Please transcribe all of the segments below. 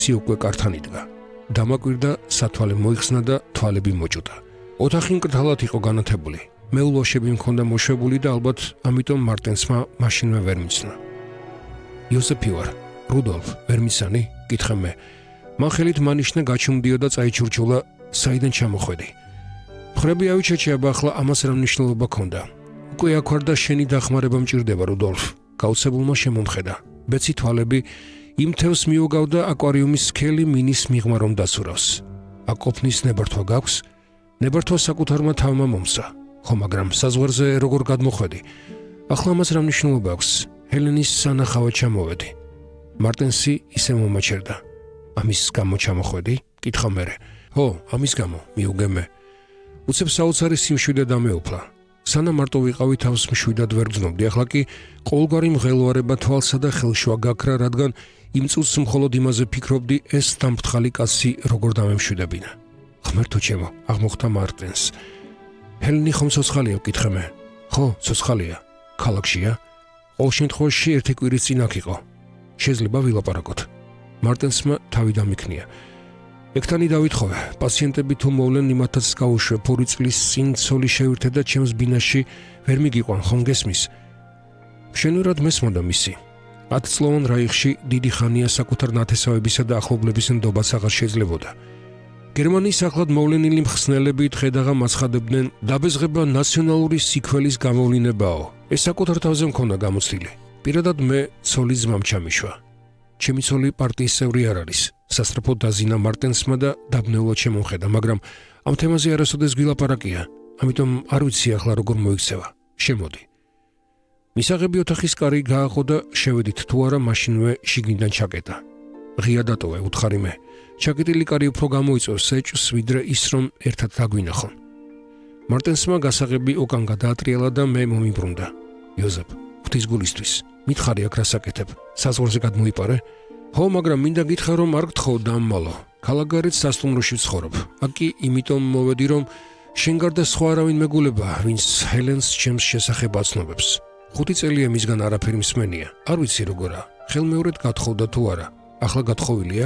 უკვე კართან იდგა. დამაკვირდა, სათვალე მოიხსნა და თვალები მოჭუდა. ოთახი მკრთალად იყო განათებული. მეულვაშები მქონდა მოშვებული და ალბათ ამიტომ მარტენსმა მაშინვე ვერ მიცნა. იოსეფი ვარ, რუდოლფ, ვერ მისანი? კითხე მე. მან ხელით მანიშნა გაჩუმდიო და წაიჩურჩულა, საიდან ჩამოხვედი. მხრები ავიჩეჩეაბა, ახლა ამას რა მნიშვნელობა ქონდა? უკვე აქ ვარ და შენი დახმარება მჭირდება, რუდოლფ. გაუცებულმა შემომხედა. ბეცი თვალები იმ თევს მიუგავდა აკვარიუმის სქელი მინის მიღმა რომ დასურავს. აკოფნის ნებართვა გაქვს? ნებართვა საკუთარმა თავმა მომსა. ხო, მაგრამ საზღვარზე როგორ გადმოხვედი? ახლა ამას რა მნიშვნელობა აქვს? ჰელენის სანახავად ჩამოვედი. მარტენსი ისე მომაჩერდა. ამის გამო ჩამოხვედი? კითხა მერე. ხო, ამის გამო, მიუგე მე. უცებ საოცარი სიმშვიდე დამეუფლა. სანამ მარტო ვიყავი, თავს მშვიდად ვერ გრძნობდი. ახლა კი ყოველგვარი მღელვარება თვალსა და ხელშვა გაქრა, რადგან იმ წუთს მხოლოდ იმაზე ფიქრობდი, ეს დამფრთხალი კაცი როგორ დამემშვიდებინა. ღმერთო ჩემო, აღმოხდა მარტენს. ჰელენი ხომ ცოცხალია? ვკითხე მე. ხო, ცოცხალია. ქალაქშია? ყოველ შემთხვევაში ერთი კვირის წინ აქ იყო. შეიძლება ვილაპარაკოთ. მარტენსმა თავი დამიქნია. ექთანი დავითხოვე, პაციენტები თუ მოვლენ, იმათაც გაუშვე, ფური წლის წინ ცოლი შევირთე და ჩემს ბინაში ვერ მიგიყვან, ხომ გესმის? მშენურად მესმოდა მისი. 10 წლოვან რაიხში დიდი ხანია საკუთარ ნათესავებისა და ახლობლების ნდობაც აღარ შეიძლებოდა. გერმანიის ახლად მოვლენილი მხსნელები დღედაღა მაცხადებდნენ, დაბეზღება ნაციონალური სიქველის გამოვლინებაო. ეს საკუთარ თავზე მქონდა გამოცდილი. პირადად მე ცოლის ძმამ ჩამიშვა. ჩემი ცოლი პარტიის წევრი არ არის. სასწრაფოდ დაზინა მარტენსმა და დაბნეულად შემომხედა, მაგრამ ამ თემაზე არასოდეს გვილაპარაკია, ამიტომ არ ვიცი ახლა როგორ მოიქცევა. შემოდი. მისაღები ოთახის კარი გააღო და შევედით თუ არა, მაშინვე შიგნიდან ჩაკეტა. ღია დატოვე, უთხარი მე. ჩაკეტილი კარი უფრო გამოიწვევს ეჭვს, ვიდრე ის რომ ერთად დაგვინახონ. მარტენსმა გასაღები უკან გადაატრიალა და მე მომიბრუნდა. იოზეფ, ღვთისგულისთვის, მითხარი აქ რასაკეთებ? საზღვარზე გადმოიპარე? ხო, მაგრამ მინდა გითხრა რომ არ გთხოვ დამმალო. ქალაქგარეთ სასტუმროში ვცხოვრობ. აქ კი იმიტომ მოვედი რომ შენ გარდა სხვა არავინ მეგულება, ვინც ჰელენს ჩემს შესახებ აცნობებს. 5 წელია მისგან არაფერი მსმენია. არ ვიცი როგორა. ხელმეორედ გათხოვდა თუ არა. ახლა გათხოვილია?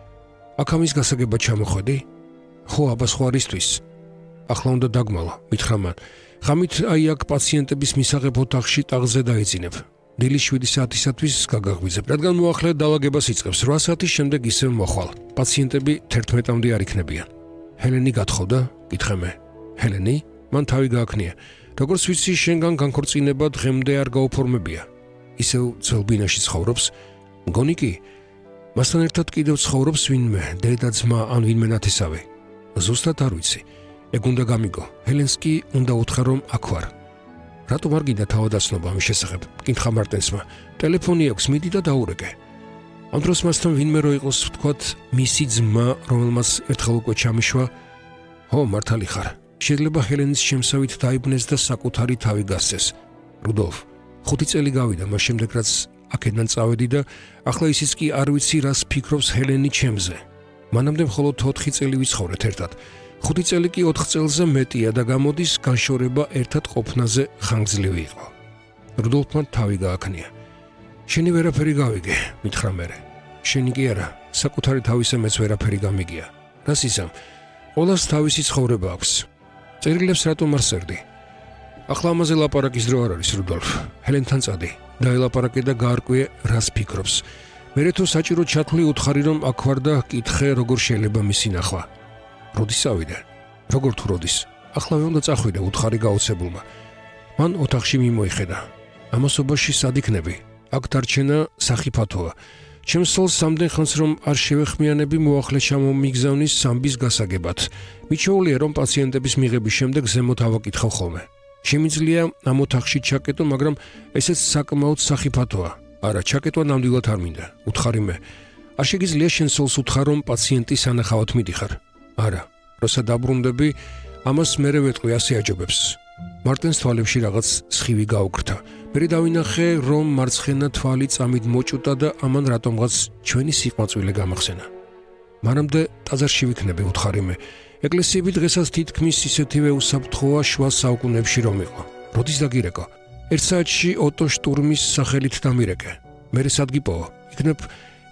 აქ ამის გასაგებად ჩამოხვედი? ხო, აბა სხვა არისთვის. ახლა უნდა დაგმალო, მითხრა მან. ღამით აი აქ პაციენტების მისაღებ ოთახში ტაღზე დაეძინებ. დილის 7 საათისათვის გაგაღვიძებ, რადგან მოახლედ დაალაგებას იწყებს. 8 საათის შემდეგ ისევ მოხვალ. პაციენტები 11-მდე არ იქნებიან. ჰელენი გათხოვდა? კითხე მე. ჰელენი? მან თავი გააქნია. როგორც ვიცი, შენგან განქორწინება დღემდე არ გაუფორმებია. ისევ ძველ ბინაში ცხოვრობს? მგონი კი. მასთან ერთად კიდევ ცხოვრობს ვინმე, დედა, ძმა ან ვინმე ნათესავი. ზუსტად არ ვიცი. ეგ უნდა გამიგო. ჰელენს კი უნდა უთხრა რომ აქ ვარ. რატომ არ გინდა თავადაცნობა ამის შესახებ? კითხა მარტენსმა. ტელეფონი აქვს, მიდი და დაურეკე. ამ დროს მასთან ვინმე რო იყოს, ვთქვათ, მისი ძმა, რომელმაც ერთხელ უკვე ჩამიშვა. ხო, მართალი ხარ. შეიძლება ჰელენის შემსავით დაიბნეს და საკუთარი თავი გასცეს. რუდოლფ, 5 წელი გავიდა მას შემდეგ, რაც აქედან წავედი და ახლა ისიც კი არ ვიცი რას ფიქრობს ჰელენი ჩემზე. მანამდე მხოლოდ 4 წელი ვიცხოვრეთ ერთად. 5 წელი კი 4 წელზე მეტია და გამოდის განშორება ერთად ყოფნაზე ხანგრძლივი იყო. რუდოლფმა თავი გააქნია. შენი ვერაფერი გავიგე, მითხრა მერე. შენი კი არა, საკუთარი თავისა მეც ვერაფერი გამიგია. რას ისამ? ყველას თავისი ცხოვრება აქვს. წერილებს რატომ არ სერდი? ახლა ამაზე ლაპარაკის დრო არ არის, რუდოლფ. ჰელენთან წადი. დაელაპარაკე და გაარკვიე, რას ფიქრობს. მერე თუ საჭირო ჩათვლი, უთხარი რომ აქ ვარ და კითხე როგორ შეიძლება მისი ნახვა. როდის წავიდე? როგორ თუ როდის? ახლა უნდა წახვიდე, უთხარი გაოცებულმა. მან ოთახში მიმოიხედა. ამასობაში სად იქნები? აქ დარჩენა სახიფათოა. ჩემს სოლს სამდენ ხანს რომ არ შევეხმიანები, მოახლე ჩამომიგზავნის სამბის გასაგებად. მიჩვეულია რომ პაციენტების მიღების შემდეგ ზემოთ ავაკითხავ ხოლმე. შემიძლია ამ ოთახში ჩაკეტო, მაგრამ ესეც საკმაოდ სახიფათოა. არა, ჩაკეტვა ნამდვილად არ მინდა. უთხარი მე. არ შეგიძლია შენ სოლს უთხრა რომ პაციენტის სანახავად მიდიხარ? არა, როცა დაბრუნდები, ამას მერე ვეტყვი, ასე აჯობებს. მარტენს თვალებში რაღაც სხივი გაუგრთა. მერე დავინახე, რომ მარცხენა თვალი წამით მოჭუტა და ამან რატომღაც ჩვენი სიყვაწვილე გამახსენა. მანამდე ტაძარში ვიქნები, უთხარი მე. ეკლესიები დღესაც თითქმის ისეთივე უსაფრთხოა შუა საუკუნეებში რომ იყო. როდის დაგირეკო? 1 საათში ოტო შტურმის სახელით დამირეკე. მერე სად გიპოვო? იქნებ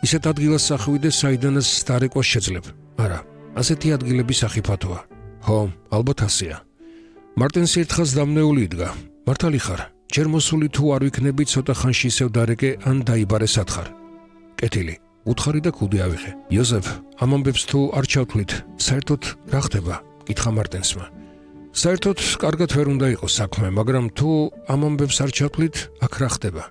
ისეთ ადგილას სახვიდე, საიდანაც დარეკვა შეძლებ. არა, ასეთი ადგილები სახიფათოა. ხო, ალბათ ასეა. მარტენს ერთხანს დამნეული იდგა. მართალი ხარ, ჯერ მოსული თუ არ ვიქნები, ცოტა ხანში ისევ დარეკე ან დაიბარე სათხარ. კეთილი, უთხარი და ქუდი ავიღე. იოზეფ, ამ ამბებს თუ არ ჩავთვლით, საერთოდ რა ხდება? კითხა მარტენსმა. საერთოდ კარგად ვერ უნდა იყოს საქმე, მაგრამ თუ ამ ამბებს არ ჩავთვლით, აქ რა ხდება?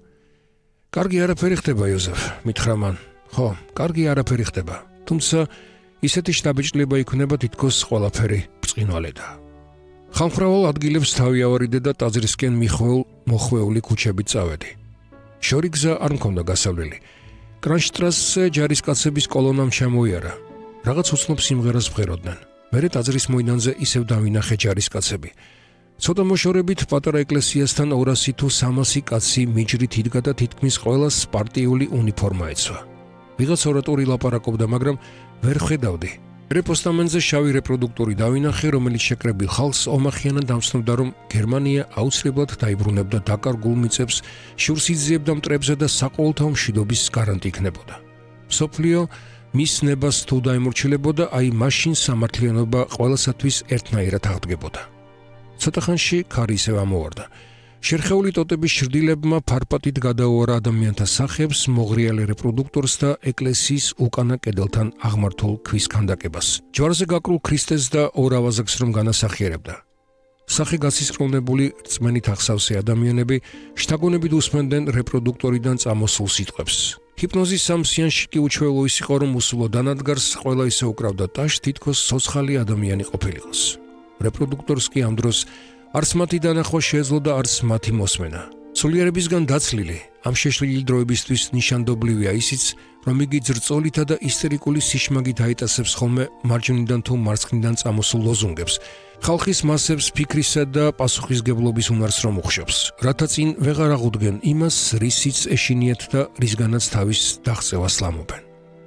კარგი არაფერი ხდება, იოზეფ, მითხრა მან. ხო, კარგი არაფერი ხდება. თუმცა ისეთი შთაბეჭდილება იქნება, თითქოს ყველაფერი ბრწყინვალედაა. ხალხმრავალ ადგილებს თავი ავარიდე და ტაძრისკენ მოხვეული ქუჩებით წავედი. შორი გზა არ მქონდა გასავლელი. კრანშტრასზე ჯარისკაცების კოლონამ ჩამოიარა. რაღაც უცნობ სიმღერას ბღეროდნენ. მერე ტაძრის მოედანზე ისევ დავინახე ჯარისკაცები. ცოტა მოშორებით პატარა ეკლესიასთან 200 თუ 300 კაცი მიჯრით იდგა და თითქმის ყველას პარტიული უნიფორმა ეცვა. ვიღაც ორატორი ლაპარაკობდა, მაგრამ ვერ ხედავდი. პოსტამენტზე შავი რეპროდუქტორი დავინახე, რომელიც შეკრებილ ხალხს ომახიანად დამცნობდა, რომ გერმანია აუცილებლად დაიბრუნებდა დაკარგულ მიწებს, შურს იძიებდა მტრებზე და საყოველთაო მშვიდობის გარანტი იქნებოდა. მსოფლიო მის ნებას თუ დაემორჩილებოდა, აი მაშინ სამართლიანობა ყველასათვის ერთნაირად აღდგებოდა. ცოტა ხანში ქარი ისევ ამოვარდა. შერხეული ტოტების შრდილებმა ფარპატით გადაუარა ადამიანთა სახებს, მოღრიალე რეპროდუქტორს და ეკლესიის უკანა კედელთან აღმართულ ქვის ქანდაკებას. ჯვარზე გაკრულ ქრისტეს და ორ ავაზაკს რომ განასახიერებდა. სახე გასისწროვნებული რწმენით ახსავსე ადამიანები შთაგონებით უსმენდნენ რეპროდუქტორიდან წამოსულ სიტყვებს. ჰიპნოზის სამსიანში კი უჩვეულო ის იყო, რომ უსულო დანადგარს ყველა ისე უკრავდა ტაშ, თითქოს ცოცხალი ადამიანი ყოფილიყოს. რეპროდუქტორს კი ამ დროს არც მათი დანახვა შეეძლო და არც მათი მოსმენა. სულიერებისგან დაცლილი, ამ შეშლილი დროებისთვის ნიშანდობლივია ისიც, რომ იგი ძრწოლითა და ისტერიკული სიშმაგით აიტაცებს ხოლმე მარჯვნიდან თუ მარცხნიდან წამოსულ ლოზუნგებს, ხალხის მასებს ფიქრისა და პასუხისგებლობის უნარს რომ უხშობს, რათა წინ ვეღარ აღუდგენ იმას, რისიც ეშინიათ და რისგანაც თავის დაღწევას ლამობენ.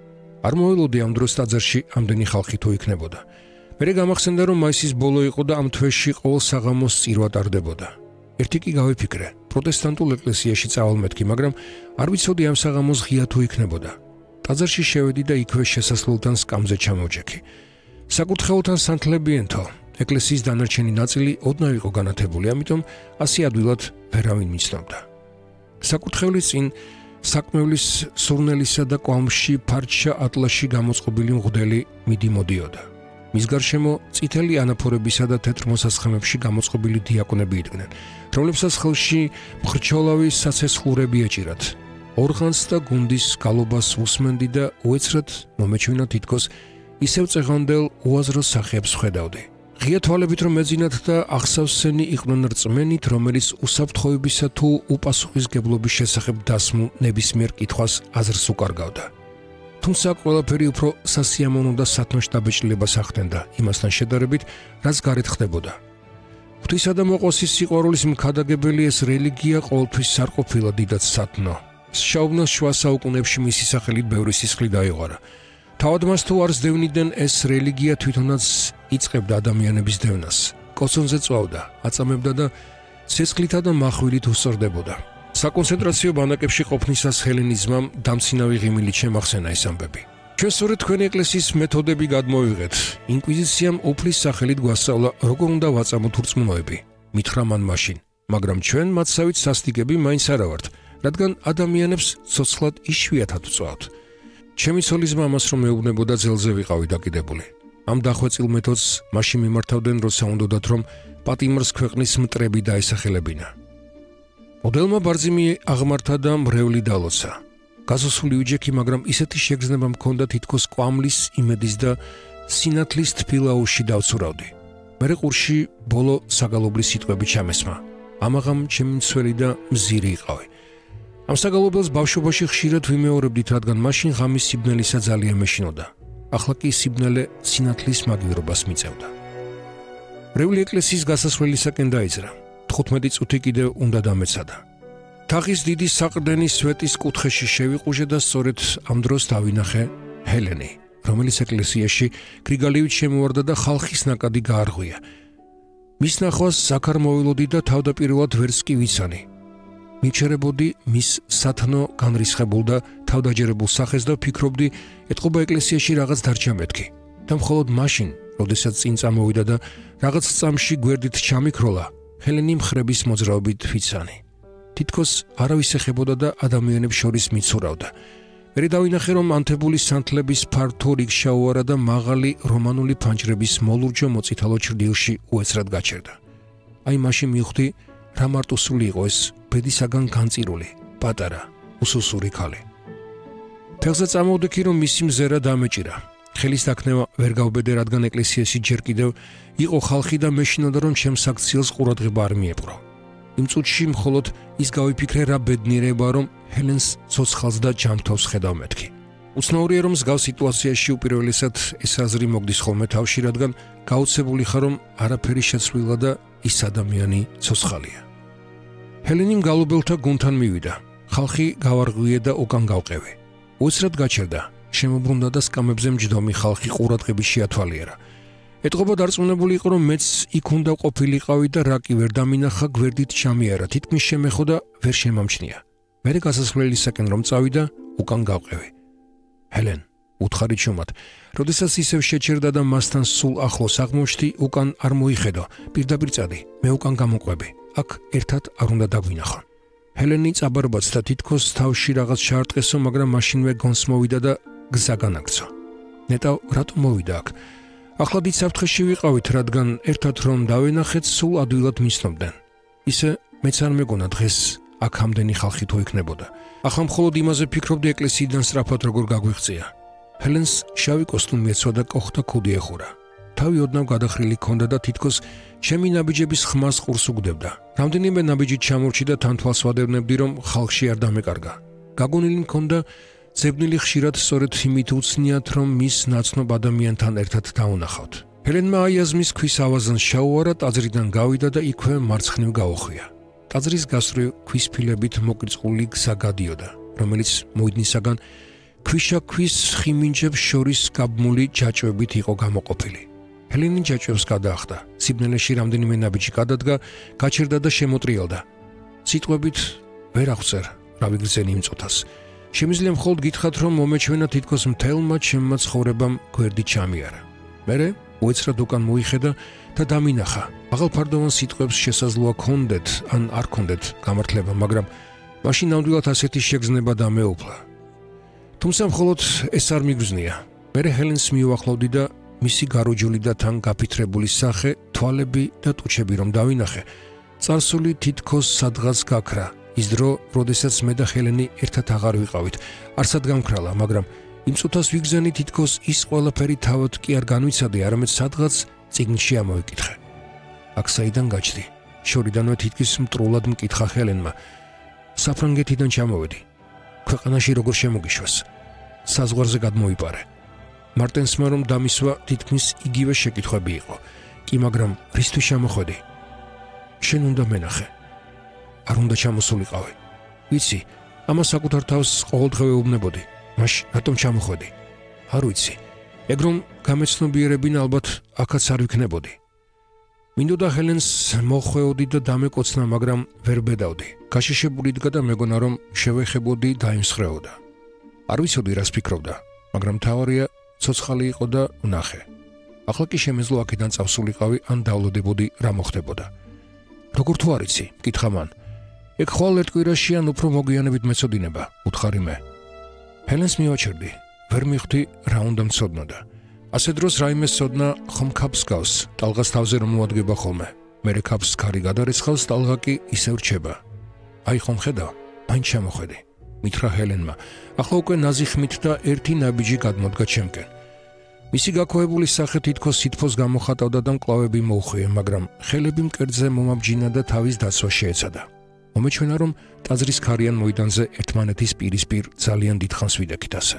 არ მოელოდი ამ დროს ტაძარში ამდენი ხალხი თუ იქნებოდა. მერე გამახსენდა, რომ მაისის ბოლო იყო და ამ თვეში ყოველ საღამოს წირვა ტარდებოდა. ერთი კი გავიფიქრე, პროტესტანტულ ეკლესიაში წავალმეთქი, მაგრამ არ ვიცოდი ამ საღამოს ღია თუ იქნებოდა. ტაძარში შევედი და იქვე შესასვლელთან სკამზე ჩამოვჯექი. საკურთხეველთან სანთლებიენთო, ეკლესიის დანარჩენი ნაწილი ოდნავ იყო განათებული, ამიტომ ასე ადვილად ვერავინ მიცნობდა. საკურთხევლის წინ საკმევლის სურნელისა და კვამში ფარჩა ატლასში გამოწყობილი მღვდელი მიდიმოდიოდა. მის გარშემო წითელი ანაფორებისა და თეთრ მოსასხამებში გამოწყობილი დიაკონები იდგნენ, რომლებსაც ხელში მხრჩოლავი საცეცხლურები ეჭირათ. ორღანს და გუნდის გალობას უსმენდი და უეცრად მომეჩვინა თითქოს ისევ წეღანდელ უაზრო სახეებს ხედავდი. ღია თვალებით რომ ეძინათ და ახსავსენი იყვნენ რწმენით, რომელიც უსაფრთხოებისა თუ უპასუხისგებლობის შესახებ დასმულ ნებისმიერ კითხვას აზრს უკარგავდა. თუმცა ყველაფერი უფრო სასიამოვნო და სათმაშტაბეჭდილებას ახდენდა იმასთან შედარებით, რაც გარეთ ხდებოდა. ღვთისა და მოყვასის სიყვარულის მქადაგებელი ეს რელიგია ყოველთვის სარყოფილა დიდად სათნო. შაუბნოს შუა საუკუნეებში მისი სახელით ბევრი სისხლი დაიღარა. თავად მას თუ არ სდევნიდნენ, ეს რელიგია თვითონაც იწყებდა ადამიანების დევნას. კოცონზე წვავდა, აწამებდა და ცეცხლითა და מחვილით უსწორდებოდა. საკონცენტრაციო ბანაკებში ყოფნისას ჰელენიზმამ დამცინავი ღიმილით შემახსენა ეს ამბები. ჩვენ სწორედ თქვენი ეკლესიის მეთოდები გადმოვიღეთ. ინკვიზიციამ უფლის სახელით გვასწავლა, როგორ უნდა ვაწამოთ ურწმუნოები. მითხრა მან მაშინ, მაგრამ ჩვენ მათსავით სასტიკები მაინც არა ვართ, რადგან ადამიანებს ცოცხლად იშვიათად ვწვავთ. ჩემი ცოლისმა ამას რომ მეუბნებოდა, ძელზე ვიყავი დაკიდებული. ამ დახვეწილ მეთოდს მაშინ მიმართავდნენ, როცა უნდათ რომ პატიმრს ქვეყნის მტრები დაესახელებინა. მოდელმა ბარძიმი აღმართა და მრევლი დალოცა. გასასული უჯექი, მაგრამ ისეთი შეგრძნება მქონდა, თითქოს კვამლის იმედის და სინათლის თბილაუში დავცურავდი. მერე ყურში ბოლო საგალობლის სიტყვები ჩამესმა. ამაღამ ჩემი მცველი და მზირი იყავი. ამ საგალობელს ბავშვობაში ხშირად ვიმეორებდით, რადგან მაშინ ღამის სიბნელისა ძალიან მეშინოდა. ახლა კი სიბნელე სინათლის მაგივრობას მიწევდა. მრევლი ეკლესიის გასასვლელისაკენ დაიძრა. 15 წუთი კიდევ უნდა დამეცადა. თაღის დიდი საყრდენის სვეტის კუთხეში შევიყუჟე და სწორედ ამ დროს დავინახე ჰელენი, რომელიც ეკლესიაში გრიგალიევით შემოვარდა და ხალხის ნაკადი გაარღვია. მის ნახვას ზაქარ მოველოდი და თავდაპირველად ვერც კი ვიცანი. მიჩერებოდი მის სათნო განრისხებულ და თავდაჯერებულ სახეს და ფიქრობდი, ეთყობა ეკლესიაში რაღაც დარჩა მეთქი. და მხოლოდ მაშინ, როდესაც წინ წამოვიდა და რაღაც წამში გვერდით ჩამიქროლა, ჰელენი მხრების მოძრაობით ვიცანი. თითქოს არავის ეხებოდა და ადამიანებს შორის მიცურავდა. მერე დავინახე, რომ ანთებული სანთლების ფართო რიგშა უარა და მაღალი რომანული ფანჯრების მოლურჯო მოწითალო ჩრდილში უეცრად გაჩერდა. აი მაშინ მივხვდი, რა მარტოსული იყო ეს ბედისაგან განწირული, პატარა, უსუსური ქალი. თელზე წამოვდექი, რომ მისი მზერა დამეჭირა. ხელის დაქნევა ვერ გავბედე, რადგან ეკლესიაში ჯერ კიდევ იყო ხალხი და მეშინოდა, რომ ჩემს აქციელს ყურადღება არ მიეპყრო. იმ წუთში მხოლოდ ის გავიფიქრე, რა ბედნიერება, რომ ჰელენს ცოცხალს და ჯანმრთელს ხედავ მეთქი. უცნაურია, რომ მსგავს სიტუაციაში უპირველესად ეს აზრი მოგდის ხოლმე თავში, რადგან გაოცებული ხარ, რომ არაფერი შეცვლილა და ის ადამიანი ცოცხალია. ჰელენი მგალობელთა გუნდთან მივიდა. ხალხი გავარღვიე და უკან გავყევი. უცრად გაჩერდა. შემოbrunდა და სკამებზე მჯდომი ხალხი ყურადღების შეათვალიერა. ეთყობა დარწმუნებული იყო, რომ მეც იქ უნდა ყოფილიყავი და რა კი ვერ დამინახა, გვერდით ჩამიარა, თითქმის შემეხო და ვერ შემამჩნია. მერე გასასვლელისაკენ რომ წავიდა, უკან გავყევი. ჰელენ, უთხარი ჩუმად, როდესაც ისევ შეჩერდა და მასთან სულ ახლოს აღმოჩნდი, უკან არ მოიხედო, პირდაპირ წადი, მე უკან გამოყვები. აქ ერთად არ უნდა დაგვინახონ. ჰელენი წაბარბაცდა, თითქოს თავში რაღაც ჩაარტყესო, მაგრამ მაშინვე გონს მოვიდა და გზა განაგრძო. ნეტავ, რატომ მოვიდა აქ? ახლა დიდ საფრთხეში ვიყავით, რადგან ერთად რომ დავენახეთ, სულ ადვილად მიცნობდნენ. ისე მეც არ მეგონა დღეს აქ ამდენი ხალხი თუ იქნებოდა. ახლა მხოლოდ იმაზე ფიქრობდი, ეკლესიიდან სწრაფად როგორ გაგვიღწია. ჰელენს შავი კოსტუმი ეცვა და კოხთა ქუდი ეხურა. თავი ოდნავ გადახრილი ჰქონდა და თითქოს ჩემი ნაბიჯების ხმას ყურს უგდებდა. რამდენიმე ნაბიჯით ჩამორჩი და თან თვალს ვადევნებდი, რომ ხალხში არ დამეკარგა. გაგონილი მქონდა, ძებნილი ხშირად სწორედ იმით უცნიათ, რომ მის ნაცნობ ადამიანთან ერთად დაუნახავთ. ჰელენმა აიაზმის ქვის ავაზანს შაუარა, ტაძრიდან გავიდა და იქვე მარცხნივ გაუხვია. ტაძრის გასწვრივ ქვის ფილებით მოკრიწყული გზა გადიოდა, რომელიც მოედნისაგან ქვიშაქვის ხიმინჯებს შორის გაბმული ჯაჭვებით იყო გამოყოფილი. ჰელენი ჯაჭვებს გადაახდა, სიბნელეში რამდენიმე ნაბიჯი გადადგა, გაჩერდა და შემოტრიალდა. სიტყვებით ვერ აღწერ, რა ვიგრძენი იმ წუთას. შემიძლია მხოლოდ გითხრათ, რომ მომეჩვენა თითქოს მთელმა ჩემმა ცხოვრებამ გვერდი ჩამიარა. მერე უეცრად უკან მოიხედა და დამინახა. მაღალფარდოვან სიტყვებს შესაძლოა ქონდეთ ან არ ქონდეთ გამართლება, მაგრამ მაშინ ნამდვილად ასეთი შეგრძნება დამეუფლა. თუმცა მხოლოდ ეს არ მიგრძნია. მერე ჰელენს მივახლოვდი და მისი გაროჯული და თან გაფითრებული სახე, თვალები და ტუჩები რომ დავინახე, წარსული თითქოს სადღაც გაქრა. ის დრო, როდესაც მე და ჰელენი ერთად აღარ ვიყავით, არსად გამქრალა, მაგრამ იმ წუთას ვიგზენი თითქოს ის ყველაფერი თავად კი არ განვიცადე, არამედ სადღაც წიგნში ამოვიკითხე. აქ საიდან გაჩდი? შორიდანვე თითქოს მტრულად მკითხა ჰელენმა. საფრანგეთიდან ჩამოვედი. ქვეყანაში როგორ შემოგიშვას? საზღვარზე გადმოიპარე. მარტენსმა რომ დამისვა, თითქმის იგივე შეკითხვები იყო. კი, მაგრამ რისთვის ჩამოხვედი? შენ უნდა მენახე. არ უნდა ჩამოსულიყავი. ვიცი, ამას საკუთარ თავს ყოველდღე ვეუბნებოდი. მაშინ რატომ ჩამოხვედი? არ ვიცი. ეგ რომ გამეცნობიერებინ ალბათ აქაც არ ვიქნებოდი. მინდოდა ჰელენს მოხვეოდი და დამეკოცნა, მაგრამ ვერ ბედავდი. გაშიშებული დგა და მეგონა რომ შევეხებოდი დაიმსხრეოდა. არ ვიცოდი რას ფიქრობდა, მაგრამ მთავარია ცოცხალი იყო და ვნახე. ახლა კი შემეძლო აქედან წავსულიყავი ან დავლოდებოდი რა მოხდებოდა. როგორ თუ არ იცი? კითხა მან. ეგ ხვალ ერთ კვირაში ან უფრო მოგვიანებით მეწოდინება, უთხარი მე. ჰელენს მივაჩერდი, ვერ მივხვდი რა უნდა მცოდნოდა. ასე დროს რაიმე სოდნა ხომ ქაფს გავს, ტალღას თავზე რომ მოადგება ხოლმე. მერე ქაფს ქარი გადარეცხავს, ტალღა კი ისევ რჩება. აი ხომ ხედავ, მაინც ჩამოხვედი. მითხრა ჰელენმა. ახლა უკვე ნაზი ხმით და ერთი ნაბიჯი გადმოდგა ჩემკენ. მისი გაქვეებული სახე თითქოს სითბოს გამოხატავდა და მკლავები მოუხვია, მაგრამ ხელები მკერდზე მომაბჯინა და თავის დაცვა შეეცადა. მომეჩვენა, რომ ტაძრის ქარიან მოედანზე ერთმანეთის პირისპირ ძალიან დიდხანს ვიდექით ასე.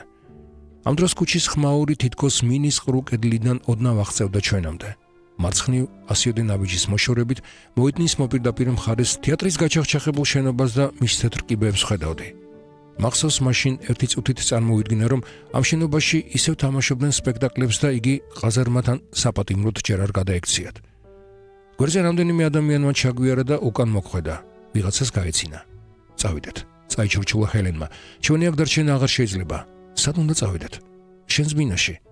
ამ დროს ქუჩის ხმაური თითქოს მინის ყრუ კედლიდან ოდნავ აღწევდა ჩვენამდე. მარცხნივ ასიოდე ნაბიჯის მოშორებით მოედნის მოპირდაპირ მხარეს თეატრის გაჩახჩახებულ შენობას და მის თეთრ კიბეებს ხედავდი. მახსოვს მაშინ ერთი წუთით წარმოვიდგინა, რომ ამ შენობაში ისევ თამაშობდნენ სპექტაკლებს და იგი ყაზარმათან საპატიმროდ ჯერ არ გადაექციათ. გვერდზე რამდენიმე ადამიანმა ჩაგვიარა და უკან მოხვედა. ვიღაცას გაეცინა. წავიდეთ. წაიჩორჩულა ჰელენმა. ჩვენი აქ დარჩენა აღარ შეიძლება. სად უნდა წავიდეთ? შენს ბინაში.